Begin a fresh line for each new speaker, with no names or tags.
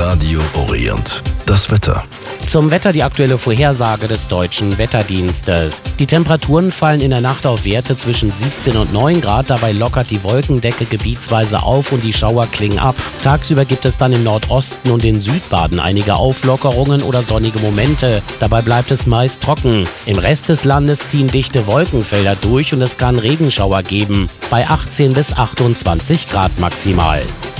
Radio Orient. Das Wetter.
Zum Wetter die aktuelle Vorhersage des Deutschen Wetterdienstes. Die Temperaturen fallen in der Nacht auf Werte zwischen 17 und 9 Grad. Dabei lockert die Wolkendecke gebietsweise auf und die Schauer klingen ab. Tagsüber gibt es dann im Nordosten und in Südbaden einige Auflockerungen oder sonnige Momente. Dabei bleibt es meist trocken. Im Rest des Landes ziehen dichte Wolkenfelder durch und es kann Regenschauer geben. Bei 18 bis 28 Grad maximal.